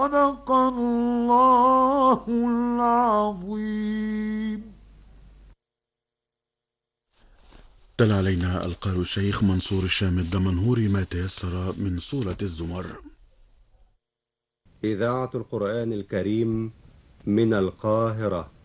صدق الله العظيم. تلا علينا القارئ الشيخ منصور الشام الدمنهوري ما تيسر من سورة الزمر. إذاعة القرآن الكريم من القاهرة.